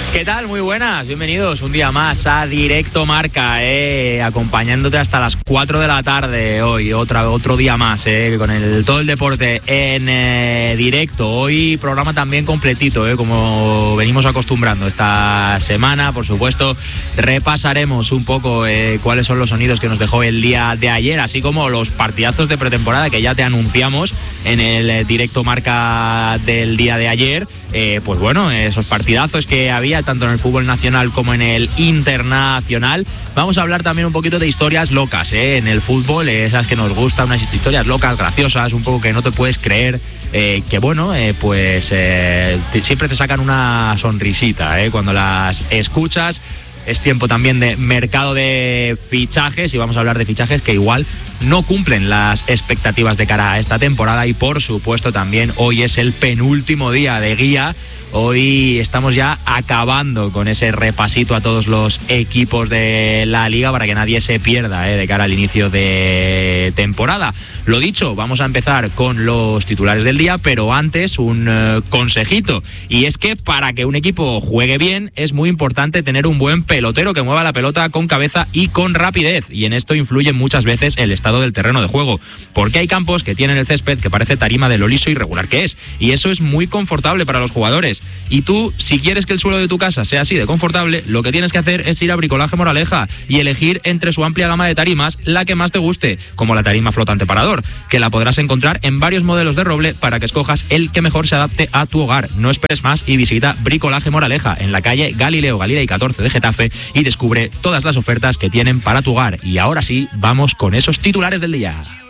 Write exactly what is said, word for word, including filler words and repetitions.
¿Qué tal? Muy buenas, bienvenidos un día más a Directo Marca, eh, acompañándote hasta las cuatro de la tarde hoy, otra, otro día más, eh, con el, todo el deporte en eh, directo. Hoy programa también completito, eh, como venimos acostumbrando esta semana. Por supuesto, repasaremos un poco eh, cuáles son los sonidos que nos dejó el día de ayer, así como los partidazos de pretemporada que ya te anunciamos en el eh, Directo Marca del día de ayer. Eh, pues bueno, esos partidazos que había tanto en el fútbol nacional como en el internacional. Vamos a hablar también un poquito de historias locas, ¿eh? En el fútbol, eh, esas que nos gustan, unas historias locas, graciosas, un poco que no te puedes creer, eh, que bueno, eh, pues eh, te, siempre te sacan una sonrisita, ¿eh? Cuando las escuchas. Es tiempo también de mercado de fichajes y vamos a hablar de fichajes que igual no cumplen las expectativas de cara a esta temporada. Y por supuesto también hoy es el penúltimo día de guía. Hoy estamos ya acabando con ese repasito a todos los equipos de la liga para que nadie se pierda, eh, de cara al inicio de temporada. Lo dicho, vamos a empezar con los titulares del día, pero antes un eh, consejito. Y es que para que un equipo juegue bien es muy importante tener un buen pelotero que mueva la pelota con cabeza y con rapidez. Y en esto influye muchas veces el estado del terreno de juego. Porque hay campos que tienen el césped que parece tarima de lo liso y regular que es. Y eso es muy confortable para los jugadores. Y tú, si quieres que el suelo de tu casa sea así de confortable, lo que tienes que hacer es ir a Bricolaje Moraleja y elegir entre su amplia gama de tarimas la que más te guste, como la tarima flotante parador, que la podrás encontrar en varios modelos de roble para que escojas el que mejor se adapte a tu hogar. No esperes más y visita Bricolaje Moraleja en la calle Galileo Galilei catorce de Getafe y descubre todas las ofertas que tienen para tu hogar. Y ahora sí, vamos con esos titulares del día.